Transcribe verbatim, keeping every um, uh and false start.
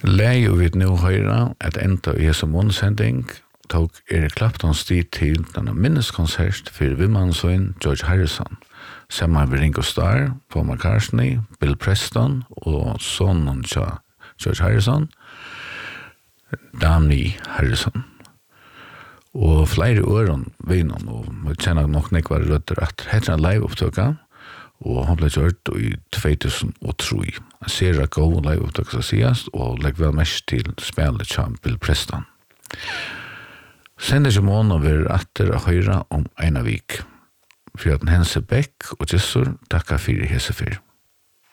Lei og vi nu høyra at enda i hese månesending tog Erik Clapton stid til denne minneskonsert for Vimmansøyn George Harrison, sammen med Ringo Starr, Paul McCartney, Bill Preston og sonen til George Harrison, Danny Harrison. Og flere åren vinner, og vi kjenner nok nekvar rødder at heter en live-opptøkka, og han ble gjort i två tusen tre. Han ser at gå live-opptøkka skal sies, og legger vel mest til spillet til Bill Preston. Sen ikke måneder vi er etter å høre om en av vik. For at den hense Beck og Jessur takker for hese fyr.